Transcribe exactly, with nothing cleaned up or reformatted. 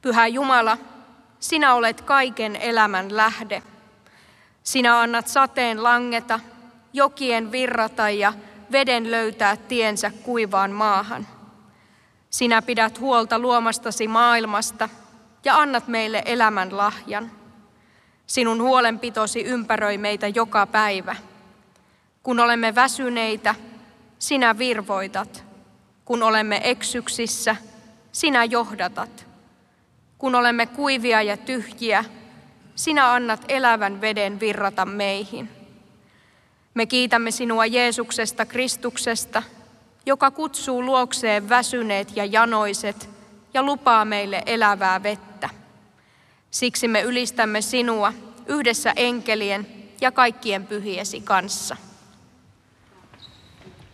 Pyhä Jumala, sinä olet kaiken elämän lähde. Sinä annat sateen langeta, jokien virrata ja veden löytää tiensä kuivaan maahan. Sinä pidät huolta luomastasi maailmasta ja annat meille elämän lahjan. Sinun huolenpitosi ympäröi meitä joka päivä. Kun olemme väsyneitä, sinä virvoitat. Kun olemme eksyksissä, sinä johdatat. Kun olemme kuivia ja tyhjiä, sinä annat elävän veden virrata meihin. Me kiitämme sinua Jeesuksesta Kristuksesta, joka kutsuu luokseen väsyneet ja janoiset ja lupaa meille elävää vettä. Siksi me ylistämme sinua yhdessä enkelien ja kaikkien pyhiesi kanssa.